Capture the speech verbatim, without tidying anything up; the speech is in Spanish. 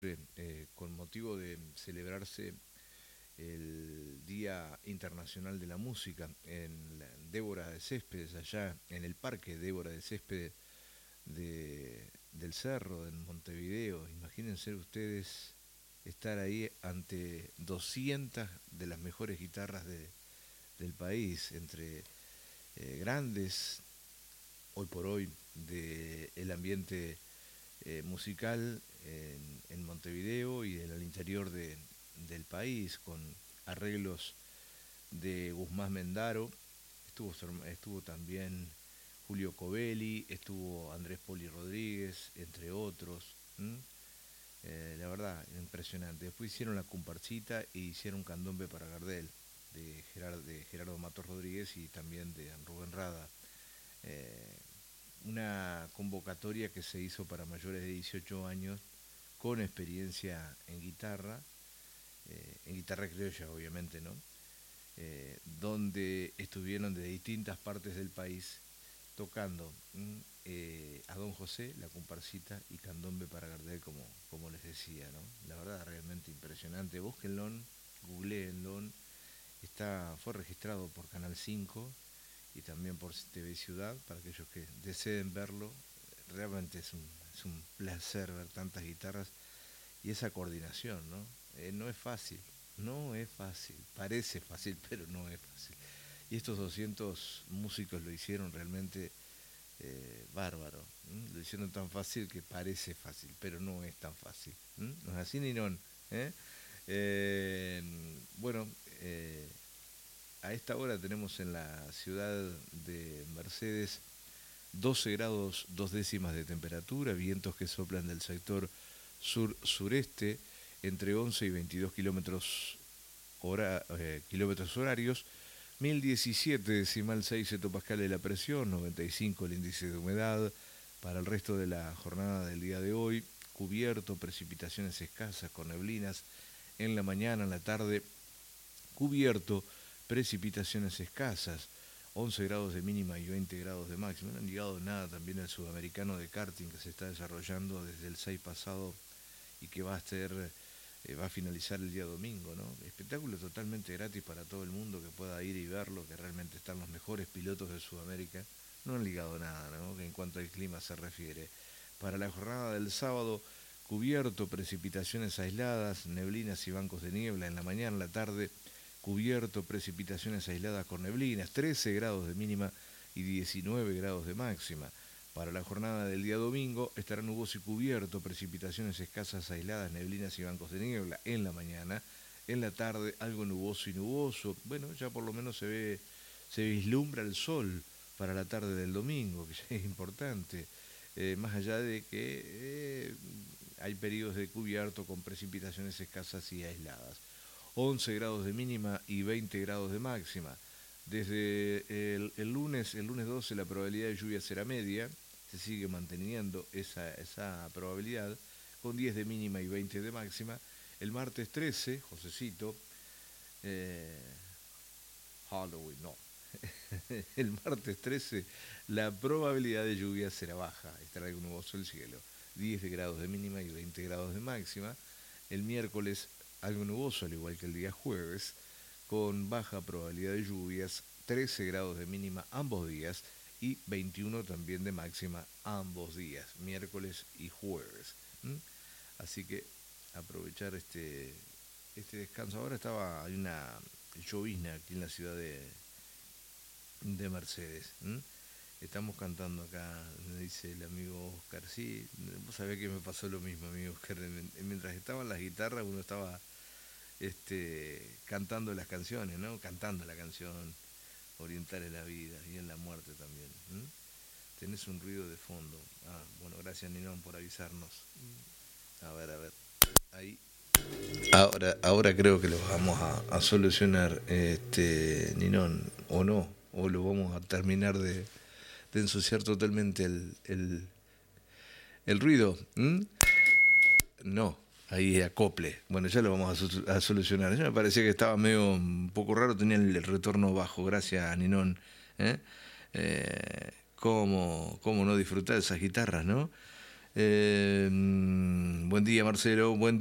eh, con motivo de celebrarse el Día Internacional de la Música en la Débora de Céspedes, allá en el Parque Débora de Céspedes de, del Cerro, en Montevideo. Imagínense ustedes estar ahí ante doscientas de las mejores guitarras de, del país, entre eh, grandes, hoy por hoy, del ambiente eh, musical en, en Montevideo y en el interior de, del país, con arreglos de Guzmán Mendaro, estuvo, estuvo también Julio Covelli, estuvo Andrés Poli Rodríguez, entre otros. ¿m? Eh, la verdad, impresionante. Después hicieron la comparsita e hicieron Candombe para Gardel, de Gerardo, de Gerardo Matos Rodríguez y también de Rubén Rada. Eh, una convocatoria que se hizo para mayores de dieciocho años con experiencia en guitarra, eh, en guitarra criolla obviamente, ¿no? Eh, donde estuvieron de distintas partes del país tocando eh, a Don José, la comparsita, y Candombe para Gardel, como, como les decía, ¿no? La verdad, realmente impresionante. Búsquenlo, googleenlo. Está, fue registrado por Canal cinco y también por T V Ciudad, para aquellos que deseen verlo. Realmente es un, es un placer ver tantas guitarras y esa coordinación, ¿no? Eh, no es fácil, no es fácil, parece fácil, pero no es fácil. Y estos doscientos músicos lo hicieron realmente eh, bárbaro. ¿m? Lo hicieron tan fácil que parece fácil, pero no es tan fácil. ¿m? No es así ni no. ¿eh? Eh, bueno, eh, a esta hora tenemos en la ciudad de Mercedes doce grados dos décimas de temperatura, vientos que soplan del sector sur-sureste entre once y veintidós kilómetros, hora, eh, kilómetros horarios, mil diecisiete decimal seis hectopascales la presión, noventa y cinco el índice de humedad. Para el resto de la jornada del día de hoy, cubierto, precipitaciones escasas con neblinas en la mañana, en la tarde, cubierto, precipitaciones escasas, once grados de mínima y veinte grados de máxima. No han llegado nada también el sudamericano de karting que se está desarrollando desde el seis pasado y que va a ser, eh, va a finalizar el día domingo, ¿no? Espectáculo totalmente gratis para todo el mundo que pueda ir y verlo, que realmente están los mejores pilotos de Sudamérica. No han ligado nada, ¿no? Que en cuanto al clima se refiere. Para la jornada del sábado, cubierto, precipitaciones aisladas, neblinas y bancos de niebla en la mañana, en la tarde, cubierto, precipitaciones aisladas con neblinas, trece grados de mínima y diecinueve grados de máxima. Para la jornada del día domingo estará nuboso y cubierto, precipitaciones escasas aisladas, neblinas y bancos de niebla en la mañana. En la tarde algo nuboso y nuboso. Bueno, ya por lo menos se ve, se vislumbra el sol para la tarde del domingo, que ya es importante. Eh, más allá de que eh, hay periodos de cubierto con precipitaciones escasas y aisladas. once grados de mínima y veinte grados de máxima. Desde el, el lunes, el lunes doce, la probabilidad de lluvia será media, se sigue manteniendo esa, esa probabilidad, con diez de mínima y veinte de máxima. El martes trece, Josecito, eh, Halloween, no. El martes trece, la probabilidad de lluvia será baja, estará algo nuboso el cielo, diez grados de mínima y veinte grados de máxima. El miércoles, algo nuboso, al igual que el día jueves, con baja probabilidad de lluvias, trece grados de mínima ambos días y veintiuno también de máxima ambos días, miércoles y jueves. ¿Mm? Así que aprovechar este, este descanso. Ahora estaba, hay una llovizna aquí en la ciudad de, de Mercedes. ¿Mm? Estamos cantando acá, me dice el amigo Oscar. Sí, vos sabés que me pasó lo mismo, amigo Oscar. Mientras estaban las guitarras, uno estaba este, cantando las canciones, ¿no? Cantando la canción Oriental en la vida y en la muerte también. ¿m? Tenés un ruido de fondo. Ah, bueno, gracias Ninón por avisarnos. A ver, a ver. Ahí. Ahora, ahora creo que lo vamos a, a solucionar, este, Ninón, o no, o lo vamos a terminar de, de ensuciar totalmente el, el, el ruido. ¿m? No, ahí acople. Bueno, ya lo vamos a, a solucionar. Ya me parecía que estaba medio un poco raro, tenía el, el retorno bajo, gracias Ninón. ¿eh? Eh, ¿cómo, ¿Cómo no disfrutar de esas guitarras, no? Eh, mm, buen día, Marcelo. Buen